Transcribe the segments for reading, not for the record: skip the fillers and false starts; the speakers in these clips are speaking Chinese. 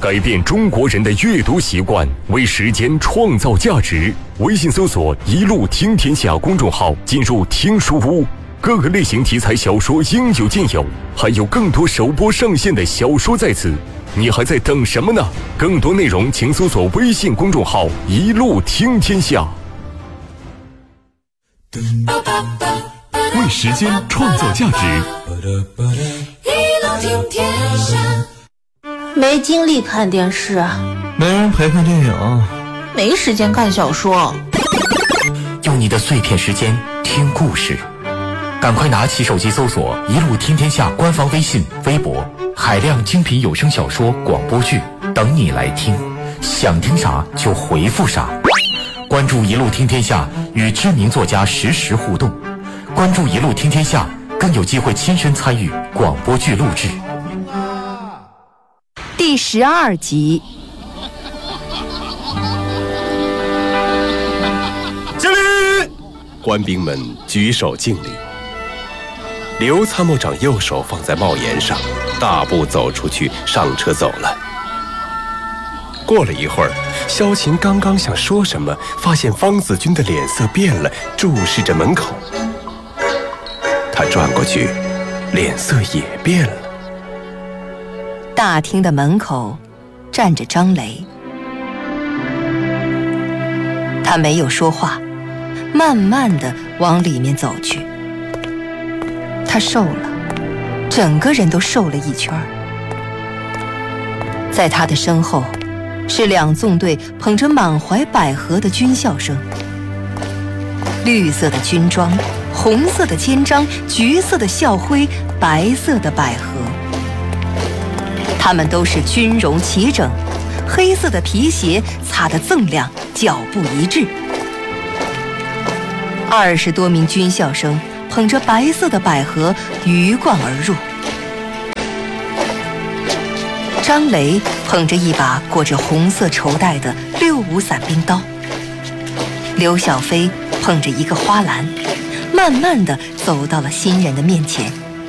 改变中国人的阅读习惯，为时间创造价值。微信搜索“一路听天下”公众号，进入听书屋，各个类型题材小说应有尽有，还有更多首播上线的小说在此，你还在等什么呢？更多内容请搜索微信公众号“一路听天下”。为时间创造价值， 一路听天下。没精力看电视， 没人陪看电影， 没时间看小说。 用你的碎片时间听故事，赶快拿起手机搜索“一路听天下”官方微信、微博，海量精品有声小说、广播剧等你来听，想听啥就回复啥。关注“一路听天下”，与知名作家实时互动。关注“一路听天下”，更有机会亲身参与广播剧录制。 第12集。 敬礼！官兵们举手敬礼。刘参谋长右手放在帽檐上，大步走出去，上车走了。过了一会儿，萧琴刚刚想说什么，发现方子军的脸色变了，注视着门口。他转过去，脸色也变了。 大厅的门口站着张雷，他没有说话，慢慢地往里面走去。他瘦了，整个人都瘦了一圈。在他的身后是2纵队捧着满怀百合的军校生，绿色的军装，红色的肩章，橘色的校徽，白色的百合。他们都是军容齐整，黑色的皮鞋擦得锃亮，脚步一致。20多名军校生捧着白色的百合鱼贯而入。张雷捧着一把裹着红色绸带的65伞兵刀，刘小飞捧着一个花篮，慢慢地走到了新人的面前。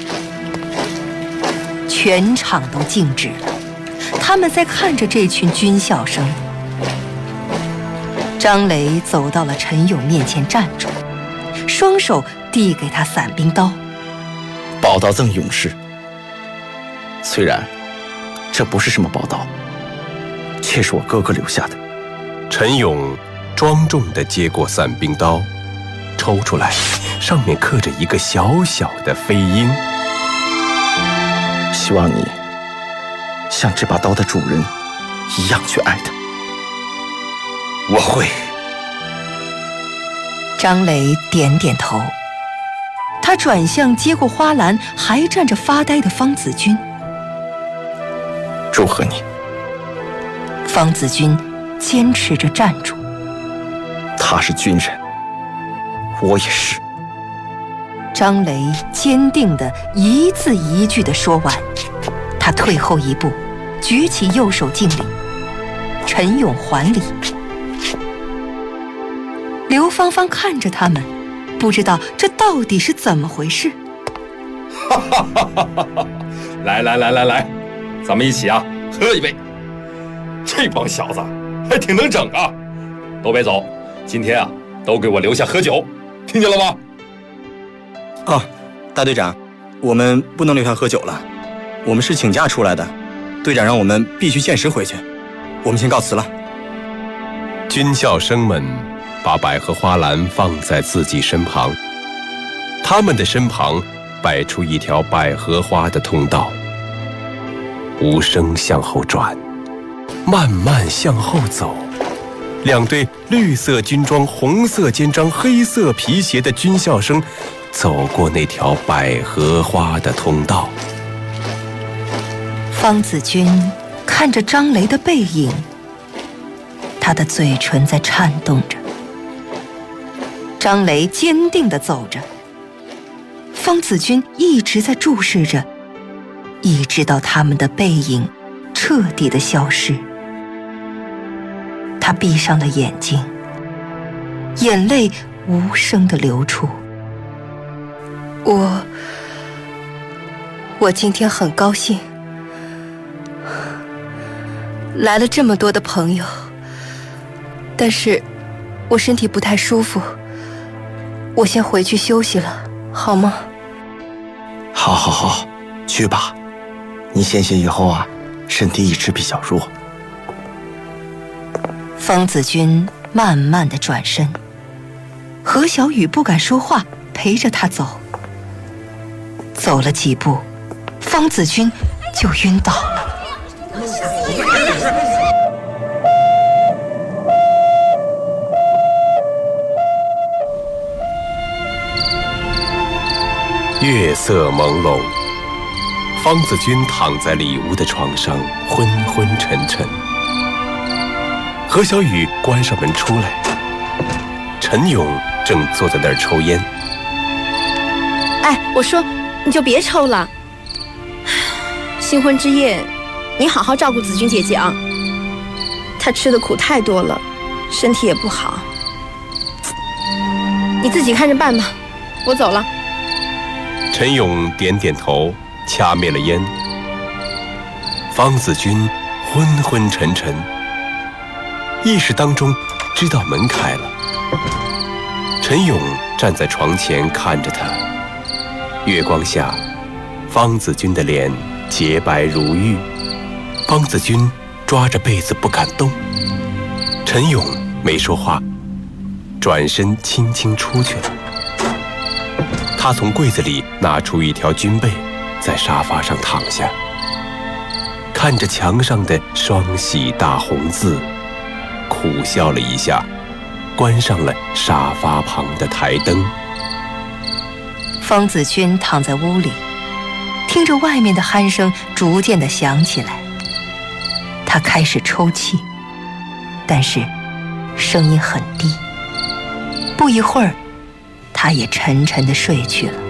全场都静止了，他们在看着这群军校生。张雷走到了陈勇面前站住，双手递给他伞兵刀。 宝刀赠勇士。虽然这不是什么宝刀，却是我哥哥留下的。 陈勇庄重地接过伞兵刀，抽出来，上面刻着一个小小的飞鹰。 希望你像这把刀的主人一样去爱它。我会。 张雷点点头，他转向接过花篮还站着发呆的方子军。 祝贺你。 方子军坚持着站住。 他是军人，我也是。 张雷坚定地一字一句地说完，他退后一步，举起右手敬礼。陈勇还礼。刘芳芳看着他们，不知道这到底是怎么回事。 来，咱们一起啊，喝一杯。这帮小子还挺能整啊！都别走，今天啊，都给我留下喝酒，听见了吗？ 哦，大队长，我们不能留下喝酒了，我们是请假出来的，队长让我们必须限时回去，我们先告辞了。 军校生们把百合花篮放在自己身旁，他们的身旁摆出一条百合花的通道，无声向后转，慢慢向后走。2队绿色军装、红色肩章、黑色皮鞋的军校生走过那条百合花的通道。 方子军看着张雷的背影，他的嘴唇在颤动着。张雷坚定地走着，方子军一直在注视着，一直到他们的背影彻底的消失。他闭上了眼睛，眼泪无声地流出。我今天很高兴， 来了这么多的朋友，但是我身体不太舒服，我先回去休息了，好吗？ 好，去吧。你歇歇以后啊，身体一直比较弱。 方子君慢慢地转身，何小雨不敢说话，陪着他走。走了几步，方子君就晕倒了。 月色朦胧，方子君躺在里屋的床上，昏昏沉沉。何小雨关上门出来，陈勇正坐在那儿抽烟。 哎，我说你就别抽了，新婚之夜，你好好照顾子君姐姐啊。她吃的苦太多了，身体也不好，你自己看着办吧，我走了。 陈勇点点头，掐灭了烟。方子君昏昏沉沉，意识当中知道门开了。陈勇站在床前看着他，月光下，方子君的脸洁白如玉。方子君抓着被子不敢动。陈勇没说话，转身轻轻出去了。他从柜子里拿出一条军被，在沙发上躺下，看着墙上的双喜大红字，苦笑了一下，关上了沙发旁的台灯。 方子君躺在屋里，听着外面的鼾声逐渐地响起来。他开始抽泣，但是声音很低。不一会儿，他也沉沉地睡去了。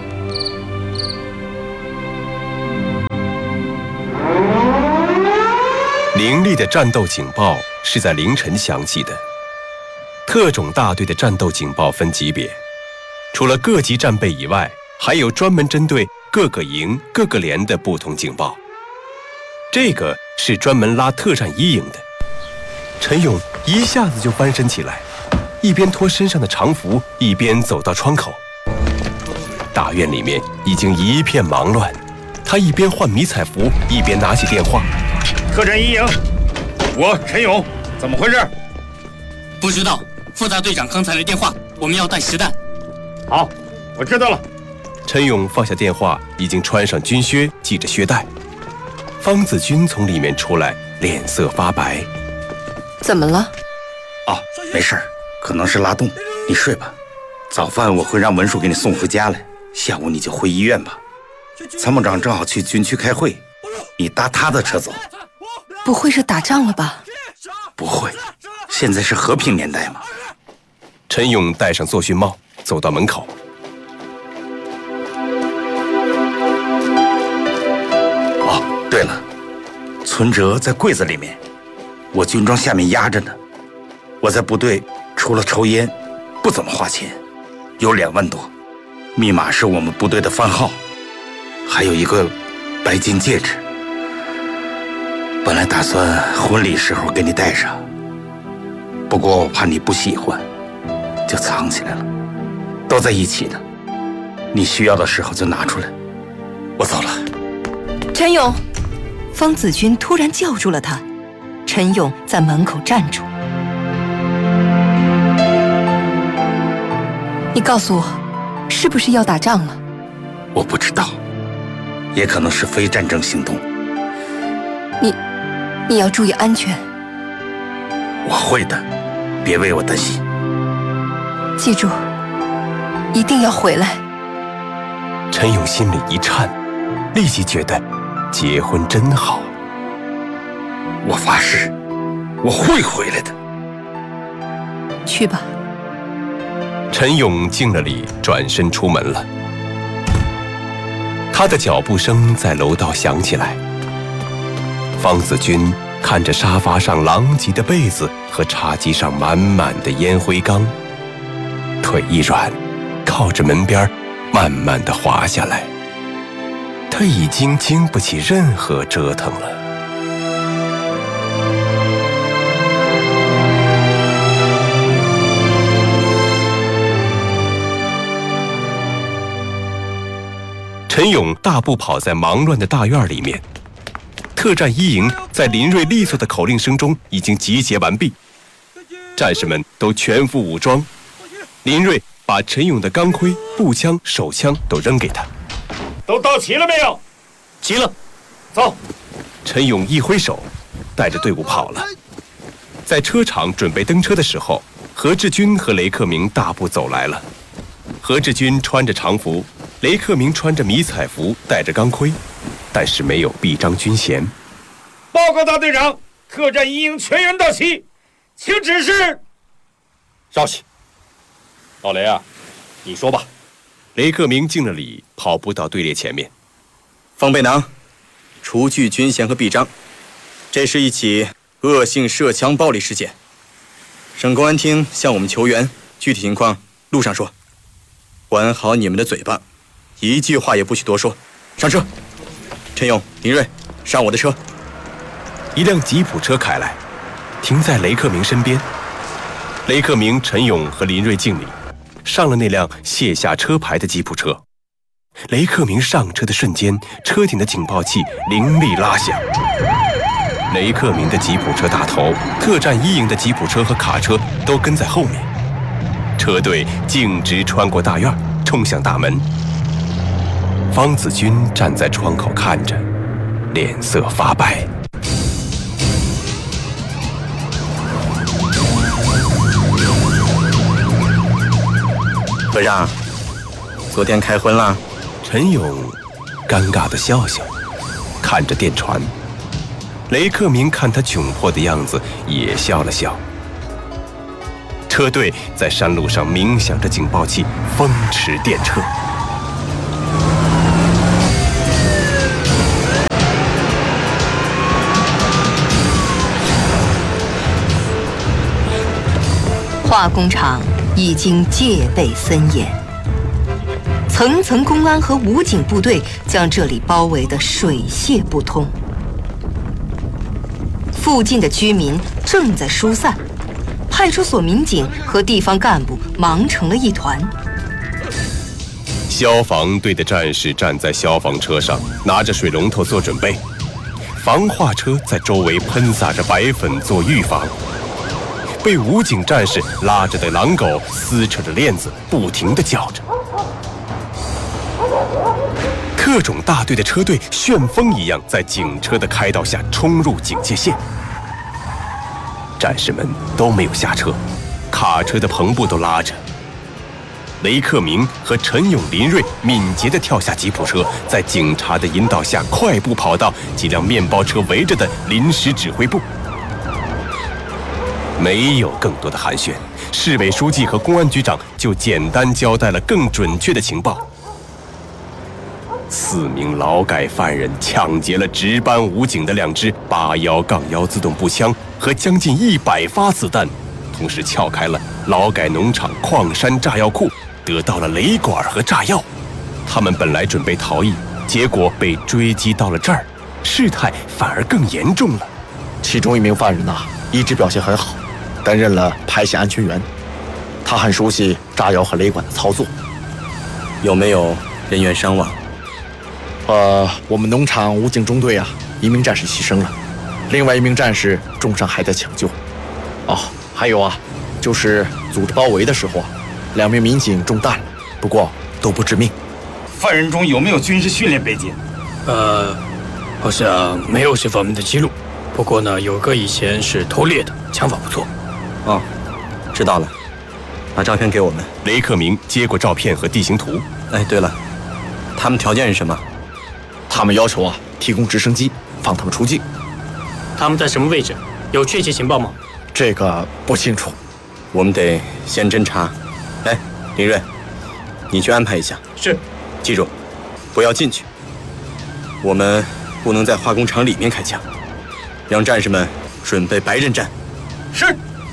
凌厉的战斗警报是在凌晨响起的。特种大队的战斗警报分级别，除了各级战备以外，还有专门针对各个营、各个连的不同警报。这个是专门拉特战一营的。陈勇一下子就翻身起来，一边脱身上的常服，一边走到窗口。大院里面已经一片忙乱，他一边换迷彩服，一边拿起电话。 特战一营，我陈勇，怎么回事？ 不知道，副大队长刚才来电话，我们要带实弹。 好，我知道了。 陈勇放下电话，已经穿上军靴，系着靴带。方子君从里面出来，脸色发白。 怎么了？ 哦，没事儿，可能是拉动。你睡吧，早饭我会让文书给你送回家来，下午你就回医院吧。参谋长正好去军区开会，你搭他的车走。 不会是打仗了吧？ 不会，现在是和平年代嘛。 陈勇戴上作训帽，走到门口。 哦，对了，存折在柜子里面，我军装下面压着呢。我在部队除了抽烟，不怎么花钱，有2万多，密码是我们部队的番号，还有一个白金戒指。本来打算婚礼时候给你戴上，不过我怕你不喜欢，就藏起来了。都在一起呢，你需要的时候就拿出来。我走了。 陈勇，方子君突然叫住了他。陈勇在门口站住。你告诉我，是不是要打仗了？ 我不知道，也可能是非战争行动。 你要注意安全。 我会的，别为我担心。 记住，一定要回来。 陈勇心里一颤，立即觉得结婚真好。 我发誓，我会回来的。 去吧。 陈勇敬了礼，转身出门了。他的脚步声在楼道响起来。方子君看着沙发上狼藉的被子和茶几上满满的烟灰缸，腿一软，靠着门边慢慢地滑下来。他已经经不起任何折腾了。 陈勇大步跑在忙乱的大院里面。特战一营在林瑞利索的口令声中已经集结完毕，战士们都全副武装。林瑞把陈勇的钢盔、步枪、手枪都扔给他。 都到齐了没有？ 齐了， 走。 陈勇一挥手，带着队伍跑了。在车场准备登车的时候，何志军和雷克明大步走来了。何志军穿着常服，雷克明穿着迷彩服，戴着钢盔，但是没有臂章军衔。 报告大队长，特战一营全员到齐，请指示。 稍息，老雷啊，你说吧。 雷克明敬了礼，跑步到队列前面。 方背囊，除去军衔和臂章，这是一起恶性涉枪暴力事件。省公安厅向我们求援，具体情况路上说。管好你们的嘴巴，一句话也不许多说。上车。陈勇、林瑞，上我的车。 一辆吉普车开来，停在雷克明身边。雷克明、陈勇和林瑞敬礼，上了那辆卸下车牌的吉普车。雷克明上车的瞬间，车顶的警报器凌厉拉响。雷克明的吉普车大头，特战一营的吉普车和卡车都跟在后面。车队径直穿过大院，冲向大门。方子军站在窗口看着，脸色发白。 和尚，昨天开荤了？ 陈勇尴尬地笑笑，看着电传。雷克明看他窘迫的样子，也笑了笑。车队在山路上鸣响着警报器，风驰电掣。 化工厂已经戒备森严，层层公安和武警部队将这里包围得水泄不通。附近的居民正在疏散，派出所民警和地方干部忙成了一团。 消防队的战士站在消防车上，拿着水龙头做准备。防化车在周围喷洒着白粉做预防。被武警战士拉着的狼狗撕扯着链子，不停地叫着。特种大队的车队旋风一样在警车的开道下冲入警戒线。战士们都没有下车，卡车的篷布都拉着。雷克明和陈勇、林瑞敏捷地跳下吉普车，在警察的引导下快步跑到几辆面包车围着的临时指挥部。没有更多的寒暄，市委书记和公安局长就简单交代了更准确的情报。4名劳改犯人抢劫了值班武警的2支81-1自动步枪和将近100发子弹，同时撬开了劳改农场矿山炸药库，得到了雷管和炸药。他们本来准备逃逸，结果被追击到了这儿，事态反而更严重了。 其中一名犯人意志表现很好，担任了排线安全员，他很熟悉炸药和雷管的操作。 有没有人员伤亡？ 我们农场武警中队1名战士牺牲了，另外1名战士重伤还在抢救。还有就是组织包围的时候2名民警中弹了，不过都不致命。 犯人中有没有军事训练背景？ 好像没有这方面的记录。不过呢，有个以前是偷猎的，枪法不错。 知道了，把照片给我们。 雷克明接过照片和地形图。 对了，他们条件是什么？ 他们要求提供直升机放他们出境。 他们在什么位置？有确切情报吗？ 这个不清楚， 我们得先侦查。林瑞，你去安排一下。 是。 记住，不要进去。我们不能在化工厂里面开枪，让战士们准备白刃战。 是。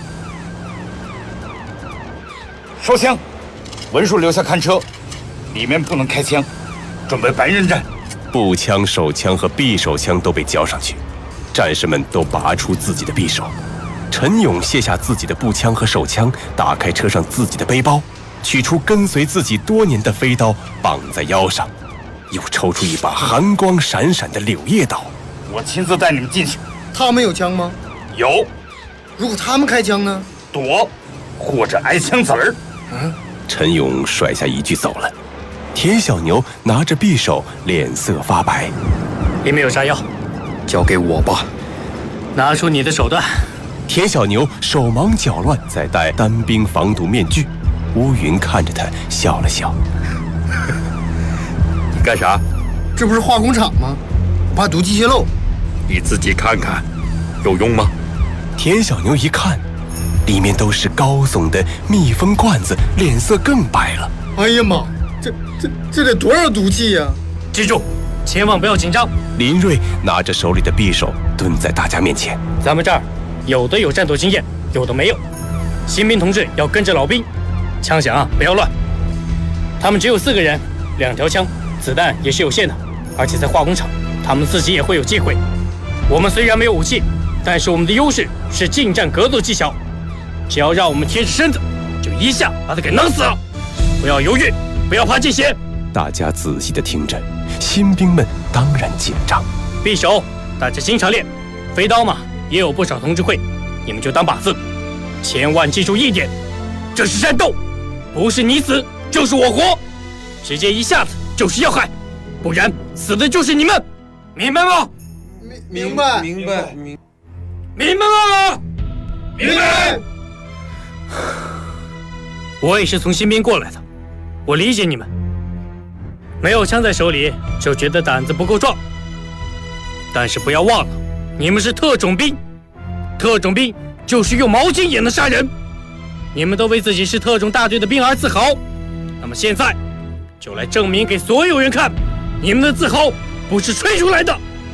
收枪，文书留下看车，里面不能开枪，准备白刃战。 步枪、手枪和匕首枪都被交上去，战士们都拔出自己的匕首。陈勇卸下自己的步枪和手枪，打开车上自己的背包，取出跟随自己多年的飞刀，绑在腰上。 又抽出一把寒光闪闪的柳叶刀。 我亲自带你们进去。 他们有枪吗？ 有。 如果他们开枪呢？ 躲，或者挨枪子儿。 陈勇甩下一句走了。田小牛拿着匕首，脸色发白。 里面有炸药， 交给我吧。 拿出你的手段。 田小牛手忙脚乱，在戴单兵防毒面具。乌云看着他，笑了笑。 你干啥？ 这不是化工厂吗？怕毒气泄漏。 你自己看看，有用吗？ 田小牛一看，里面都是高耸的密封罐子，脸色更白了。 哎呀妈，这得多少毒气呀！ 记住，千万不要紧张。 林瑞拿着手里的匕首蹲在大家面前。 咱们这儿有的有战斗经验，有的没有。新兵同志要跟着老兵，枪响啊不要乱。他们只有4个人，2条枪，子弹也是有限的，而且在化工厂，他们自己也会有机会。我们虽然没有武器，但是我们的优势是近战格斗技巧。只要让我们贴着身子，就一下把他给弄死了。不要犹豫，不要怕见血。 大家仔细地听着，新兵们当然紧张。 匕首大家经常练，飞刀嘛也有不少同志会，你们就当靶子。千万记住一点，这是战斗，不是你死就是我活，直接一下子就是要害，不然死的就是你们，明白吗？ 明白。 明白吗？ 明白。 我也是从新兵过来的，我理解你们。没有枪在手里就觉得胆子不够壮，但是不要忘了，你们是特种兵，特种兵就是用毛巾也能杀人。你们都为自己是特种大队的兵而自豪，那么现在就来证明给所有人看，你们的自豪不是吹出来的。